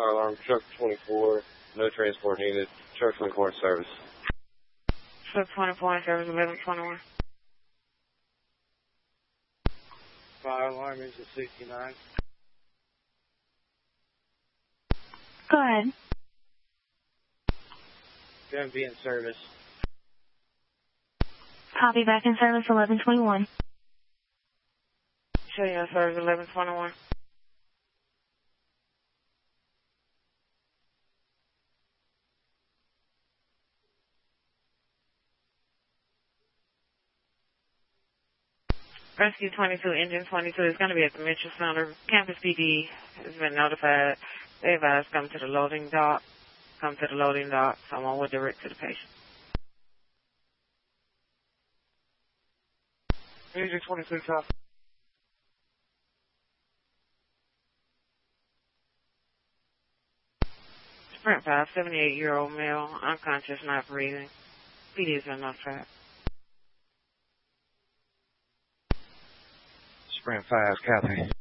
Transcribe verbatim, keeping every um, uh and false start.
Fire alarm, truck twenty-four, no transport needed, truck twenty-four in service. Truck twenty-four in service, eleven twenty-one. Fire alarm, engine sixty-nine. Go ahead. Going to be in service. Copy, back in service, eleven twenty-one. Show you in service, eleven twenty-one. Rescue twenty-two, engine twenty-two is going to be at the Mitchell Center. Campus P D has been notified. They advised come to the loading dock. Come to the loading dock. Someone will direct to the patient. Engine twenty-two, copy. Sprint five, seventy-eight-year-old male, unconscious, not breathing. P D has been notified. Sprint five, copy.